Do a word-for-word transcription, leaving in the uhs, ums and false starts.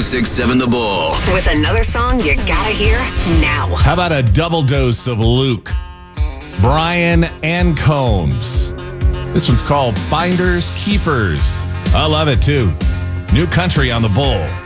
six seven The Bull. With another song you gotta hear now. How about a double dose of Luke, Brian, and Combs? This one's called Finders Keepers. I love it too. New country on The Bull.